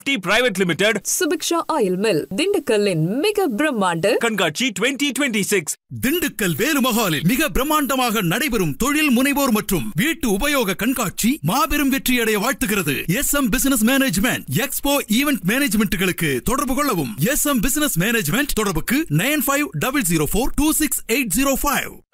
D private limited, Subiksha oil mill, திண்டுக்கல்லின் மிக பிரம்மாண்ட கண்காட்சி 2026. திண்டுக்கல் வேலுமஹாலில் மிக பிரம்மாண்டமாக நடைபெறும் தொழில் முனைவோர் மற்றும் வீட்டு உபயோக கண்காட்சி மாபெரும் வெற்றியடைய வாழ்த்துகிறது. SM business management expo event மேனேஜ்மெண்ட்களுக்கு தொடர்பு கொள்ளவும். SM பிசினஸ் மேனேஜ்மெண்ட் தொடர்புக்கு 9500426805.